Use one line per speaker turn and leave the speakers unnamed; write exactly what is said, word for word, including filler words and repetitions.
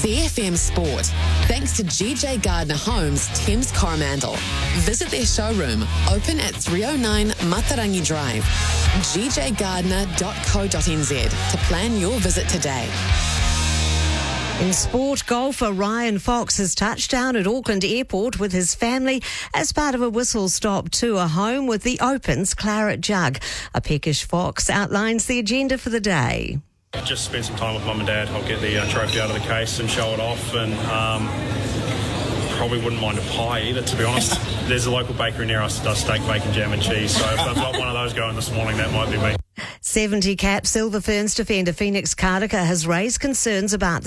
C F M Sport, thanks to G J Gardner Homes, Thames Coromandel. Visit their showroom, open at three oh nine Matarangi Drive, g j gardner dot co dot n z to plan your visit today.
In sport, golfer Ryan Fox has touched down at Auckland Airport with his family as part of a whistle-stop tour home with the Open's Claret Jug. A peckish Fox outlines the agenda for the day.
Just spend some time with mum and dad. I'll get the uh, trophy out of the case and show it off, and um, probably wouldn't mind a pie either, to be honest. There's a local bakery near us that does steak, bacon, jam and cheese, so if I've got one of those going this morning, that might be me.
seventy cap Silver Ferns defender Phoenix Karaka has raised concerns about the